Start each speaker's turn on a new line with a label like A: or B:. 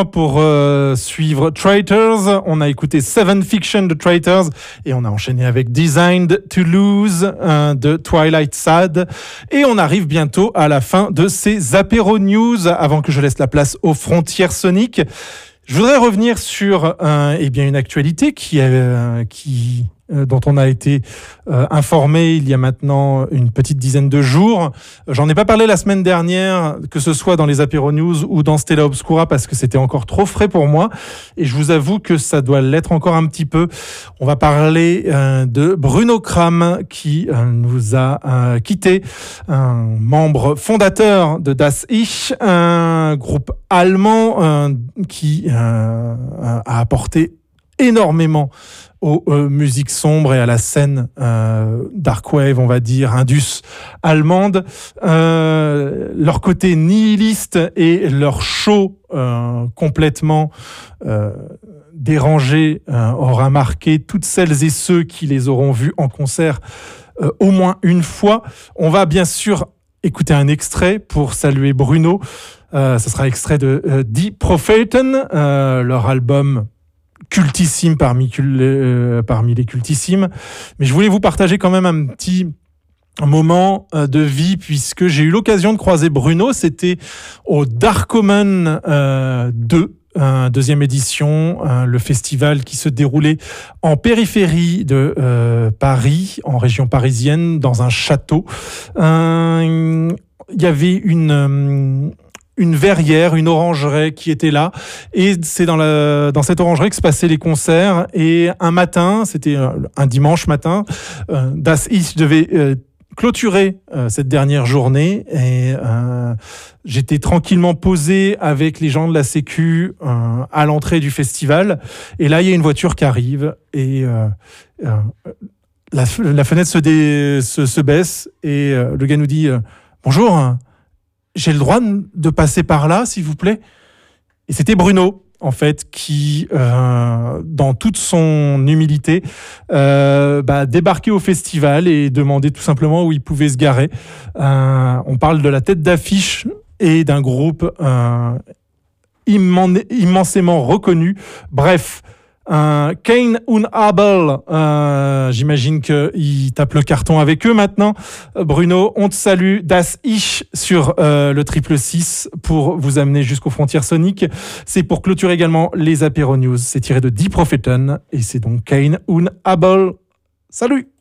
A: maintenant pour suivre Traitors. On a écouté Seven Fiction de Traitors et on a enchaîné avec Designed to Lose de Twilight Sad. Et on arrive bientôt à la fin de ces apéro news avant que je laisse la place aux frontières soniques. Je voudrais revenir sur une actualité dont on a été informé il y a maintenant une petite dizaine de jours. J'en ai pas parlé la semaine dernière, que ce soit dans les Apéro News ou dans Stella Obscura, parce que c'était encore trop frais pour moi. Et je vous avoue que ça doit l'être encore un petit peu. On va parler de Bruno Kram, qui nous a quitté, un membre fondateur de Das Ich, un groupe allemand qui a apporté énormément aux musiques sombres et à la scène darkwave, on va dire, indus allemande. Leur côté nihiliste et leur show complètement dérangé aura marqué toutes celles et ceux qui les auront vus en concert au moins une fois. On va bien sûr écouter un extrait pour saluer Bruno. Ce sera extrait de Die Propheten, leur album cultissime parmi les cultissimes. Mais je voulais vous partager quand même un petit moment de vie, puisque j'ai eu l'occasion de croiser Bruno. C'était au Darkomen 2, deuxième édition, le festival qui se déroulait en périphérie de Paris, en région parisienne, dans un château. Il y avait une verrière, une orangerie qui était là, et c'est dans cette orangerie que se passaient les concerts. Et un matin, c'était un dimanche matin, Das Ich devait clôturer cette dernière journée, et j'étais tranquillement posé avec les gens de la Sécu à l'entrée du festival, et là il y a une voiture qui arrive, et la fenêtre se baisse, et le gars nous dit bonjour, j'ai le droit de passer par là, s'il vous plaît? Et c'était Bruno, en fait, qui, dans toute son humilité, débarquait au festival et demandait tout simplement où il pouvait se garer. On parle de la tête d'affiche et d'un groupe immensément reconnu. Bref, Cain und Abel, j'imagine qu'il tape le carton avec eux maintenant. Bruno, on te salue. Das Ich sur le 666 pour vous amener jusqu'aux frontières soniques. C'est pour clôturer également les Apéro News. C'est tiré de Die Propheten et c'est donc Cain und Abel. Salut!